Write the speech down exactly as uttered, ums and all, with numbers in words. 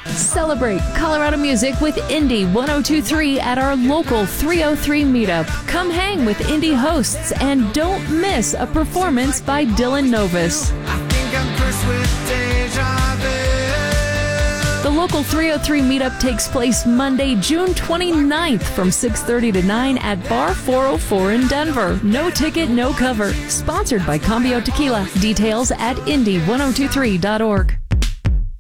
Celebrate Colorado music with Indie one oh two point three at our local three oh three meetup. Come hang with indie hosts and don't miss a performance by Dylan Novus. I think I'm cursed with deja vu. The local three oh three meetup takes place Monday, June twenty-ninth from six thirty to nine at Bar four oh four in Denver. No ticket, no cover. Sponsored by Cambio Tequila. Details at indie ten twenty-three dot org.